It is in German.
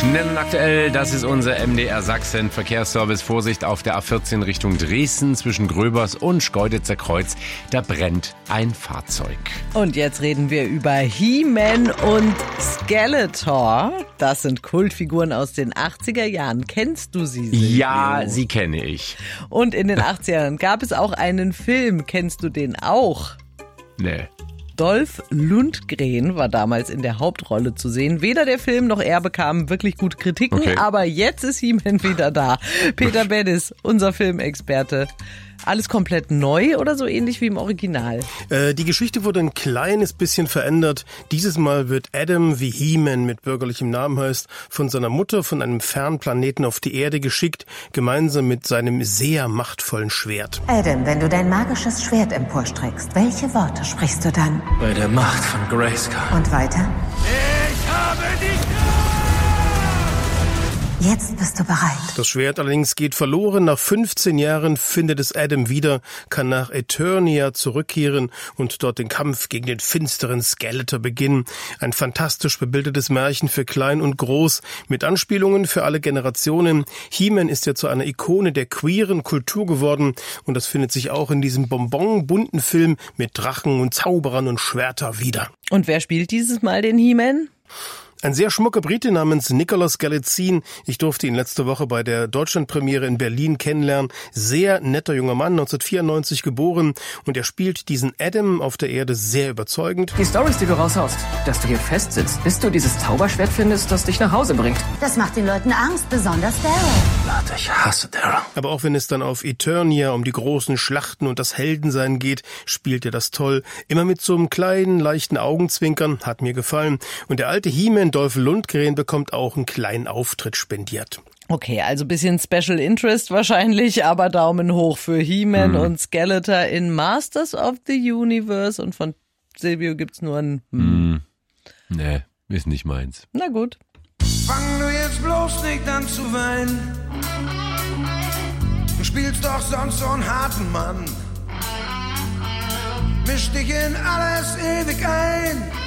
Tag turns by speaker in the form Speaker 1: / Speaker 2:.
Speaker 1: Schnell und aktuell, das ist unser MDR Sachsen Verkehrsservice. Vorsicht auf der A14 Richtung Dresden zwischen Gröbers und Schkeuditzer Kreuz. Da brennt ein Fahrzeug.
Speaker 2: Und jetzt reden wir über He-Man und Skeletor. Das sind Kultfiguren aus den 80er Jahren. Kennst du sie, Silvio?
Speaker 1: Ja, sie kenne ich.
Speaker 2: Und in den 80ern gab es auch einen Film. Kennst du den auch?
Speaker 1: Nee.
Speaker 2: Dolph Lundgren war damals in der Hauptrolle zu sehen. Weder der Film noch er bekamen wirklich gute Kritiken,
Speaker 1: Okay.
Speaker 2: aber jetzt ist He-Man wieder da. Peter Bedis, unser Filmexperte. Alles komplett neu oder so ähnlich wie im Original?
Speaker 3: Die Geschichte wurde ein kleines bisschen verändert. Dieses Mal wird Adam, wie He-Man mit bürgerlichem Namen heißt, von seiner Mutter von einem fernen Planeten auf die Erde geschickt, gemeinsam mit seinem sehr machtvollen Schwert.
Speaker 4: Adam, wenn du dein magisches Schwert emporstreckst, welche Worte sprichst du dann?
Speaker 5: Bei der Macht von Grayskull.
Speaker 4: Und weiter?
Speaker 5: Ich habe dich!
Speaker 4: Jetzt bist du bereit.
Speaker 3: Das Schwert allerdings geht verloren. Nach 15 Jahren findet es Adam wieder, kann nach Eternia zurückkehren und dort den Kampf gegen den finsteren Skeletor beginnen. Ein fantastisch bebildetes Märchen für klein und groß, mit Anspielungen für alle Generationen. He-Man ist ja zu einer Ikone der queeren Kultur geworden und das findet sich auch in diesem bonbon-bunten Film mit Drachen und Zauberern und Schwerter wieder.
Speaker 2: Und wer spielt dieses Mal den He-Man?
Speaker 3: Ein sehr schmucker Brite namens Nicholas Galitzine. Ich durfte ihn letzte Woche bei der Deutschlandpremiere in Berlin kennenlernen. Sehr netter junger Mann, 1994 geboren. Und er spielt diesen Adam auf der Erde sehr überzeugend.
Speaker 6: Die Storys, die du raushaust, dass du hier festsitzt, bis du dieses Zauberschwert findest, das dich nach Hause bringt.
Speaker 4: Das macht den Leuten Angst, besonders Daryl.
Speaker 5: Leute, ich hasse Daryl.
Speaker 3: Aber auch wenn es dann auf Eternia um die großen Schlachten und das Heldensein geht, spielt er das toll. Immer mit so einem kleinen, leichten Augenzwinkern. Hat mir gefallen. Und der alte He-Man Dolph Lundgren bekommt auch einen kleinen Auftritt spendiert.
Speaker 2: Okay, also bisschen Special Interest wahrscheinlich, aber Daumen hoch für He-Man und Skeletor in Masters of the Universe. Und von Silvio gibt's nur ein
Speaker 1: Nee, ist nicht meins.
Speaker 2: Na gut.
Speaker 7: Fang du jetzt bloß nicht an zu weinen. Du spielst doch sonst so einen harten Mann. Misch dich in alles ewig ein.